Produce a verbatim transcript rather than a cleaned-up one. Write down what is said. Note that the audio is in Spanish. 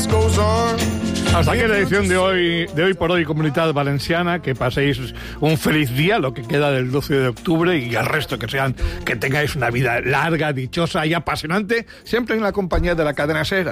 Hasta aquí la edición de hoy, de hoy por hoy, Comunitat Valenciana. Que paséis un feliz día, lo que queda del doce de octubre, y el resto que sean, que tengáis una vida larga, dichosa y apasionante, siempre en la compañía de la cadena SER.